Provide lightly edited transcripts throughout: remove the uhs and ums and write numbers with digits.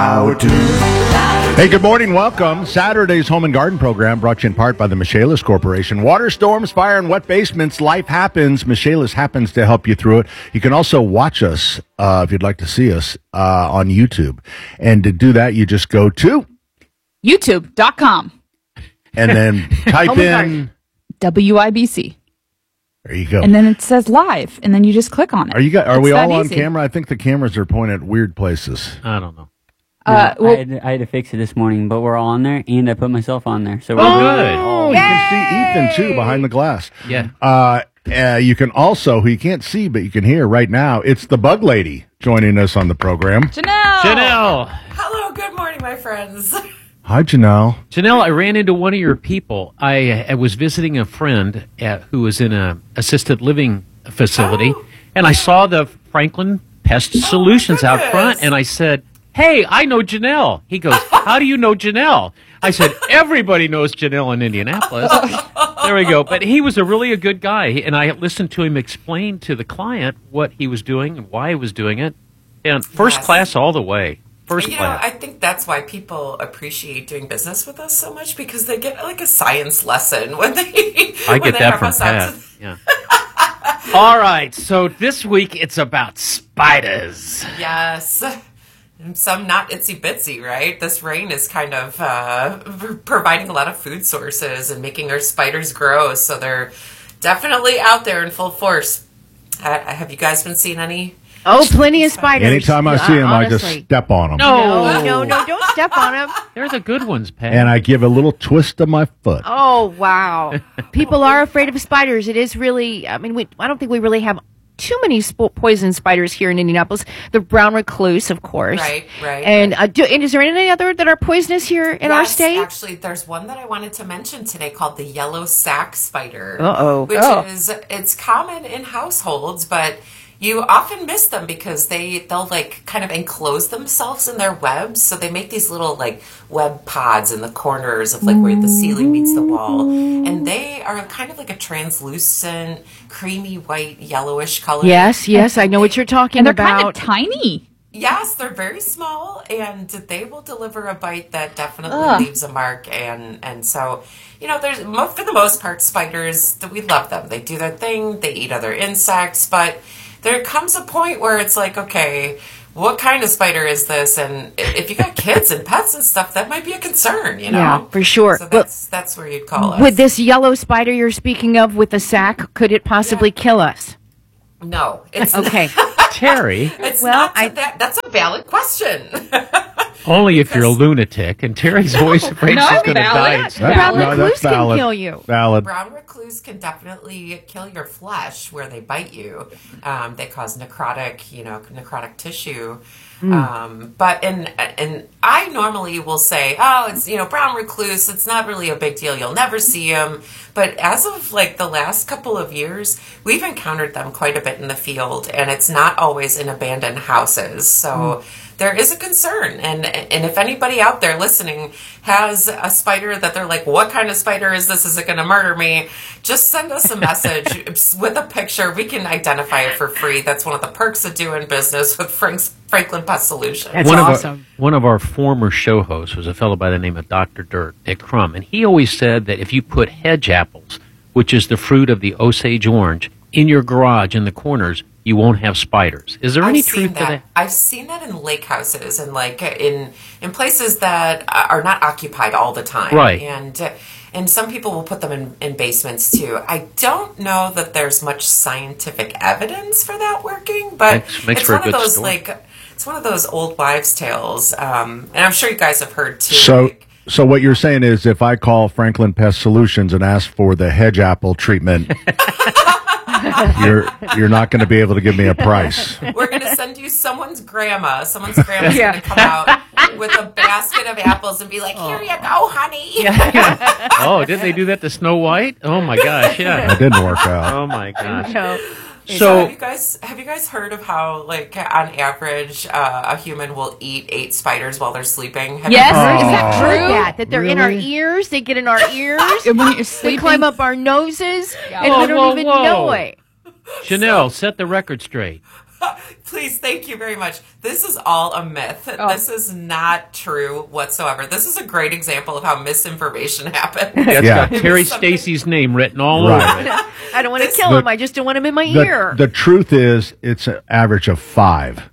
How to. Hey, good morning. Welcome. Saturday's Home and Garden program brought to you in part by the Michaelis Corporation. Water storms, fire, and wet basements. Life happens. Michaelis happens to help you through it. You can also watch us, if you'd like to see us, on YouTube. And to do that, you just go to YouTube.com. and then type in WIBC. There you go. And then it says live, and then you just click on it. Are we all on camera? I think the cameras are pointing at weird places. I don't know. I had to fix it this morning, but we're all on there, and I put myself on there. So we're good. Oh, you can see Ethan, too, behind the glass. Yeah. You can also, who you can't see, but you can hear right now, it's the Bug Lady joining us on the program. Janelle. Hello, good morning, my friends. Hi, Janelle. Janelle, I ran into one of your people. I was visiting a friend who was in an assisted living facility, and I saw the Franklin Pest Solutions out front, and I said, "Hey, I know Janelle." He goes, "How do you know Janelle?" I said, "Everybody knows Janelle in Indianapolis." There we go. But he was a good guy, and I listened to him explain to the client what he was doing and why he was doing it, and first class all the way. First class. I think that's why people appreciate doing business with us so much, because they get like a science lesson when they. I get that from Pat. Yeah. All right. So this week it's about spiders. Yes. Some not itsy bitsy, right? This rain is kind of providing a lot of food sources and making our spiders grow. So they're definitely out there in full force. Have you guys been seeing any? Oh, plenty of spiders. Anytime I see them, honestly. I just step on them. No, don't step on them. They're the good ones, Pat. And I give a little twist of my foot. Oh, wow. People are afraid of spiders. It is really, I don't think we really have too many poison spiders here in Indianapolis. The brown recluse, of course. Right. And is there any other that are poisonous here in our state? Actually, there's one that I wanted to mention today called the yellow sac spider. It's common in households, but you often miss them because they'll like kind of enclose themselves in their webs. So they make these little like web pods in the corners of like where the ceiling meets the wall. And they are kind of like a translucent, creamy white, yellowish color. Yes, I know what you're talking about. And they're kind of tiny. Yes, they're very small, and they will deliver a bite that definitely leaves a mark. And so, there's for the most part, spiders, we love them. They do their thing. They eat other insects, but there comes a point where it's like, okay, what kind of spider is this? And if you got kids and pets and stuff, that might be a concern, Yeah, for sure. So that's where you'd call us. With this yellow spider you're speaking of with the sac, could it possibly kill us? No, it's okay. Terry. It's not that's a valid question. Only if you're a lunatic, and Terry's always afraid she's going to die. Brown recluse can kill you. Valid. Brown recluse can definitely kill your flesh where they bite you. They cause necrotic tissue. But I normally will say, it's brown recluse. It's not really a big deal. You'll never see them. But as of like the last couple of years, we've encountered them quite a bit in the field, and it's not always in abandoned houses. So there is a concern, and if anybody out there listening has a spider that they're like, what kind of spider is this? Is it going to murder me? Just send us a message with a picture. We can identify it for free. That's one of the perks of doing business with Franklin Pest Solutions. That's awesome. One of our former show hosts was a fellow by the name of Dr. Dick Crum, and he always said that if you put hedge apples, which is the fruit of the Osage orange, in your garage in the corners, you won't have spiders. Is there any truth to that? I've seen that in lake houses and like in places that are not occupied all the time. Right. And some people will put them in basements too. I don't know that there's much scientific evidence for that working, but makes it's for one a good of those story. it's one of those old wives' tales. And I'm sure you guys have heard too. So what you're saying is, if I call Franklin Pest Solutions and ask for the hedge apple treatment, you're not going to be able to give me a price. We're going to send you someone's grandma. Someone's grandma's going to come out with a basket of apples and be like, "Here you go, honey." Oh, did they do that to Snow White? Oh my gosh, yeah. That didn't work out. Oh my gosh. No. So have you guys heard of how, like, on average, a human will eat 8 spiders while they're sleeping? Yes, is that true? That they're in our ears, they get in our ears, And when you're they sleeping, climb up our noses, and Whoa, we don't even whoa. know it. Janelle, set the record straight. Please, thank you very much. This is all a myth. Oh. This is not true whatsoever. This is a great example of how misinformation happens. It's Yeah. got Terry Stacy's name written all over Right. it. I don't want to kill him. I just don't want him in my The, ear. the truth is, it's an average of 5.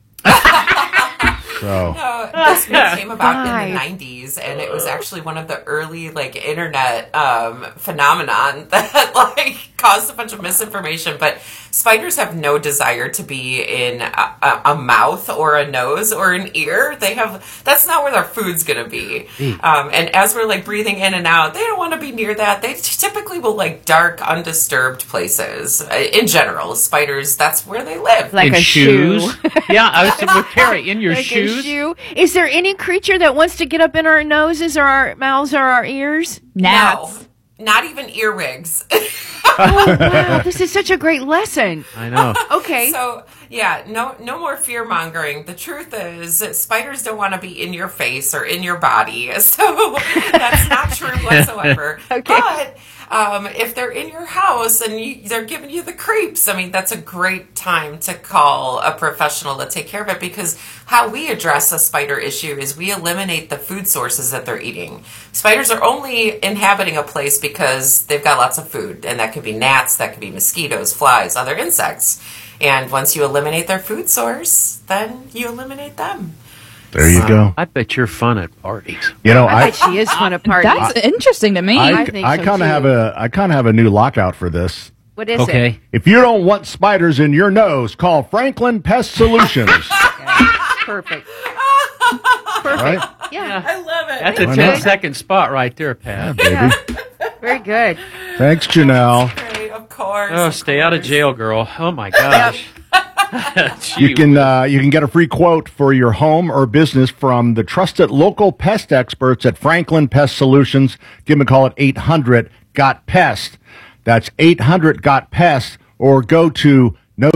So This myth came about in the Five. 90s, and it was actually one of the early internet phenomenon that caused a bunch of misinformation. But spiders have no desire to be in a mouth or a nose or an ear. That's not where their food's going to be. And as we're breathing in and out, they don't want to be near that. They typically will dark, undisturbed places. In general, spiders, that's where they live. Like in a shoes. shoe. Yeah, I was with Terry. In your Like a shoes. shoe. Is there any creature that wants to get up in our noses or our mouths or our ears? Gnats. No, not even earwigs. Oh, wow. This is such a great lesson. I know. Okay. So yeah, no more fear mongering. The truth is that spiders don't want to be in your face or in your body. So that's not true whatsoever. Okay. But if they're in your house and they're giving you the creeps, that's a great time to call a professional to take care of it, because how we address a spider issue is we eliminate the food sources that they're eating. Spiders are only inhabiting a place because they've got lots of food, and that could be gnats, that could be mosquitoes, flies, other insects. And once you eliminate their food source, then you eliminate them. there you go. I bet you're fun at parties. I bet she is fun of parties. That's interesting to me. I think so, kind too. of have a new lockout for this. What is it? Okay. If you don't want spiders in your nose, call Franklin Pest Solutions. Perfect. Right? Yeah. I love it. That's a Why 10-second spot right there, Pat. Baby. Very good. Thanks, Janelle. Great, of course. Oh, of stay out of course. jail, girl. Oh, my gosh. You can get a free quote for your home or business from the trusted local pest experts at Franklin Pest Solutions. Give them a call at 800-GOT-PEST. That's 800-GOT-PEST, or go to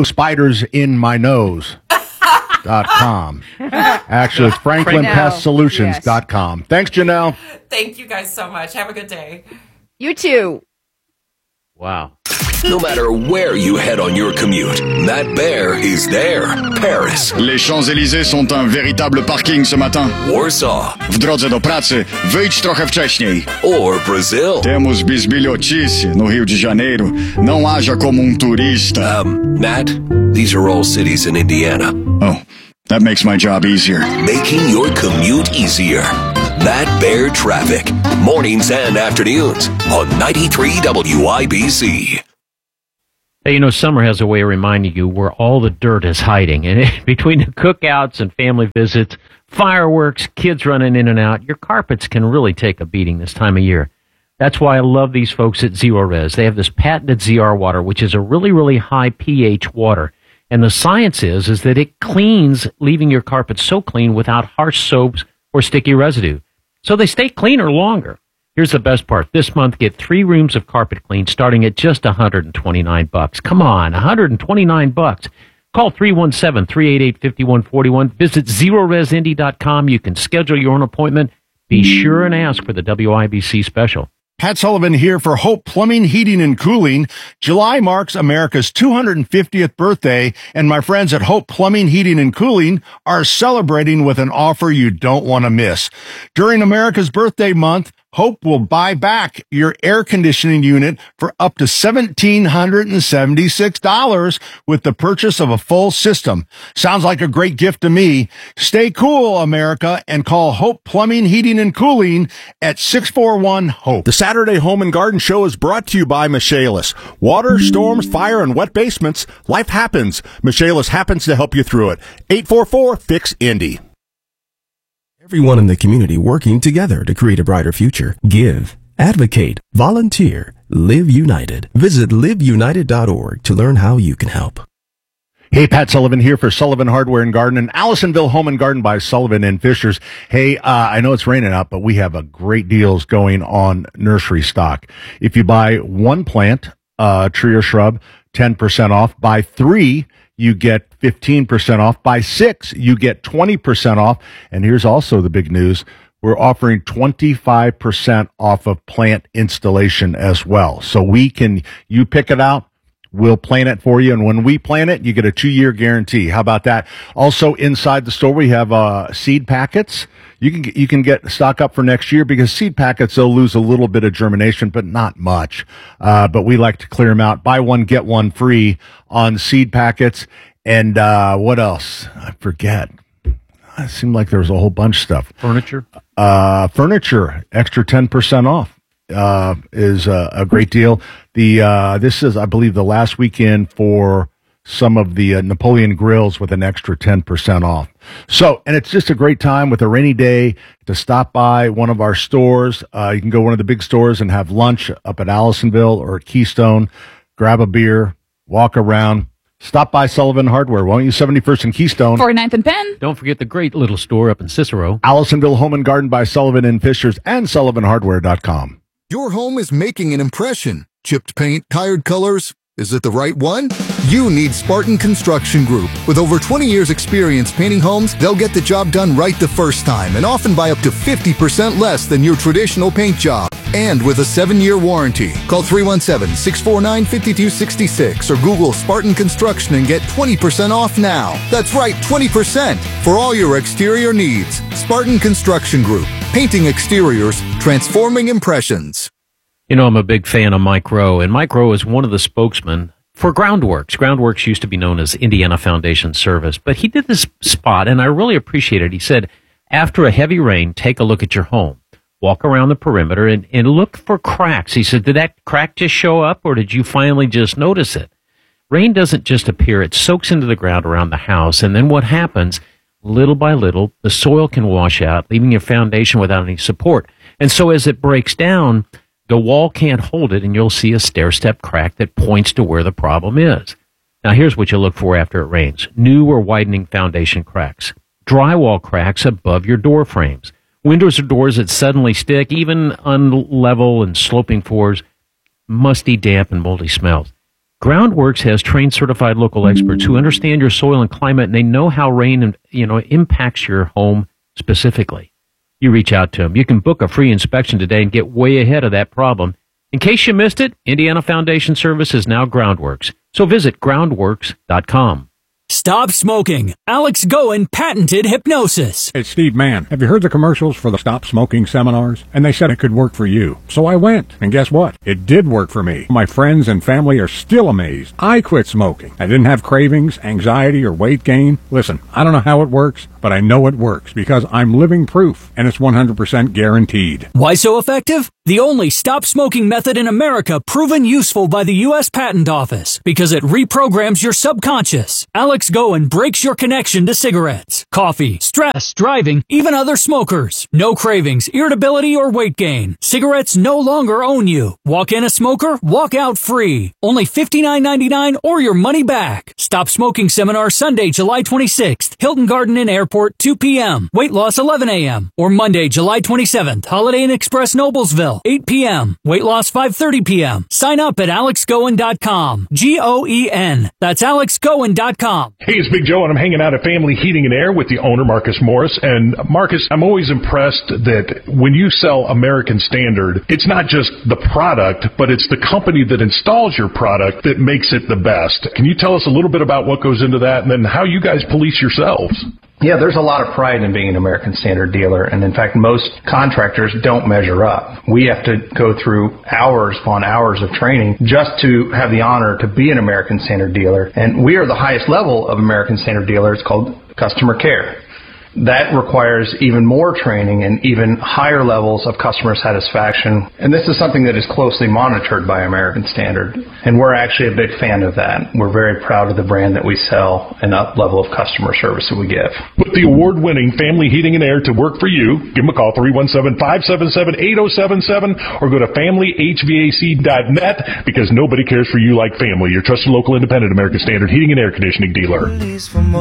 nospidersinmynose.com. Actually, it's FranklinPestSolutions.com. Thanks, Janelle. Thank you guys so much. Have a good day. You too. Wow. No matter where you head on your commute, Matt Bear is there. Paris, Les Champs-Élysées sont un véritable parking ce matin. Warsaw, W drodze do pracy wyjdź trochę wcześniej. or Brazil. Temos bisbilhotice no Rio de Janeiro. Não haja como turista. Matt, these are all cities in Indiana. Oh, that makes my job easier. Making your commute easier. Matt Bear Traffic. Mornings and afternoons on 93 WIBC. Hey, summer has a way of reminding you where all the dirt is hiding. And between the cookouts and family visits, fireworks, kids running in and out, your carpets can really take a beating this time of year. That's why I love these folks at Zero Res. They have this patented ZR water, which is a really, really high pH water. And the science is that it cleans, leaving your carpet so clean without harsh soaps or sticky residue. So they stay cleaner longer. Here's the best part. This month, get 3 rooms of carpet clean starting at just $129. Come on, $129. Call 317-388-5141. Visit ZeroResIndy.com. You can schedule your own appointment. Be sure and ask for the WIBC special. Pat Sullivan here for Hope Plumbing, Heating, and Cooling. July marks America's 250th birthday, and my friends at Hope Plumbing, Heating, and Cooling are celebrating with an offer you don't want to miss. During America's birthday month, Hope will buy back your air conditioning unit for up to $1,776 with the purchase of a full system. Sounds like a great gift to me. Stay cool, America, and call Hope Plumbing, Heating, and Cooling at 641-HOPE. The Saturday Home and Garden Show is brought to you by Michaelis. Water, storms, fire, and wet basements. Life happens. Michaelis happens to help you through it. 844-FIX-INDY. Everyone in the community working together to create a brighter future. Give, advocate, volunteer, live united. Visit liveunited.org to learn how you can help. Hey, Pat Sullivan here for Sullivan Hardware and Garden and Allisonville Home and Garden by Sullivan and Fishers. Hey, I know it's raining out, but we have a great deals going on nursery stock. If you buy 1 plant, tree or shrub, 10% off. Buy 3, you get 15% off. Buy 6, you get 20% off. And here's also the big news. We're offering 25% off of plant installation as well. So you pick it out. We'll plant it for you, and when we plant it, you get a 2-year guarantee. How about that? Also, inside the store, we have seed packets. You can get stock up for next year because seed packets, they'll lose a little bit of germination, but not much. But we like to clear them out. Buy one, get one free on seed packets. And what else? I forget. It seemed like there was a whole bunch of stuff. Furniture? Furniture, extra 10% off is a great deal. This is, I believe, the last weekend for some of the Napoleon grills with an extra 10% off. So, and it's just a great time with a rainy day to stop by one of our stores. You can go to one of the big stores and have lunch up at Allisonville or at Keystone, grab a beer, walk around. Stop by Sullivan Hardware, won't you? 71st and Keystone. 49th and Penn. Don't forget the great little store up in Cicero. Allisonville Home and Garden by Sullivan and Fishers and SullivanHardware.com. Your home is making an impression. Chipped paint, tired colors. Is it the right one? You need Spartan Construction Group. With over 20 years experience painting homes, they'll get the job done right the first time and often by up to 50% less than your traditional paint job. And with a 7-year warranty. Call 317-649-5266 or Google Spartan Construction and get 20% off now. That's right, 20% for all your exterior needs. Spartan Construction Group. Painting exteriors, transforming impressions. You know, I'm a big fan of Mike Rowe, and Mike Rowe is one of the spokesmen for Groundworks. Groundworks used to be known as Indiana Foundation Service, but he did this spot, and I really appreciate it. He said, after a heavy rain, take a look at your home. Walk around the perimeter and look for cracks. He said, did that crack just show up, or did you finally just notice it? Rain doesn't just appear. It soaks into the ground around the house, and then what happens, little by little, the soil can wash out, leaving your foundation without any support. And so as it breaks down, the wall can't hold it, and you'll see a stair-step crack that points to where the problem is. Now, here's what you look for after it rains. New or widening foundation cracks. Drywall cracks above your door frames. Windows or doors that suddenly stick, even unlevel and sloping floors, musty, damp, and moldy smells. Groundworks has trained certified local experts who understand your soil and climate, and they know how rain impacts your home specifically. You reach out to them. You can book a free inspection today and get way ahead of that problem. In case you missed it, Indiana Foundation Service is now Groundworks. So visit groundworks.com. Stop smoking. Alex Goen patented hypnosis. It's Steve Mann. Have you heard the commercials for the Stop Smoking seminars? And they said it could work for you. So I went. And guess what? It did work for me. My friends and family are still amazed. I quit smoking. I didn't have cravings, anxiety, or weight gain. Listen, I don't know how it works, but I know it works because I'm living proof, and it's 100% guaranteed. Why so effective? The only stop smoking method in America proven useful by the U.S. Patent Office because it reprograms your subconscious. Alex Goen breaks your connection to cigarettes, coffee, stress, driving, even other smokers. No cravings, irritability, or weight gain. Cigarettes no longer own you. Walk in a smoker, walk out free. Only $59.99 or your money back. Stop Smoking Seminar Sunday, July 26th. Hilton Garden Inn Airport, 2 p.m. Weight loss, 11 a.m. Or Monday, July 27th. Holiday Inn Express, Noblesville, 8 p.m. Weight loss, 5:30 p.m. Sign up at alexgoen.com. G-O-E-N. That's alexgoen.com. Hey, it's Big Joe, and I'm hanging out at Family Heating and Air with the owner, Marcus Morris. And Marcus, I'm always impressed that when you sell American Standard, it's not just the product, but it's the company that installs your product that makes it the best. Can you tell us a little bit about what goes into that and then how you guys police yourselves? Yeah, there's a lot of pride in being an American Standard dealer, and in fact, most contractors don't measure up. We have to go through hours upon hours of training just to have the honor to be an American Standard dealer, and we are the highest level of American Standard dealer. It's called customer care. That requires even more training and even higher levels of customer satisfaction. And this is something that is closely monitored by American Standard. And we're actually a big fan of that. We're very proud of the brand that we sell and that level of customer service that we give. Put the award-winning Family Heating and Air to work for you. Give them a call, 317-577-8077, or go to FamilyHVAC.net because nobody cares for you like family. Your trusted local independent American Standard heating and air conditioning dealer.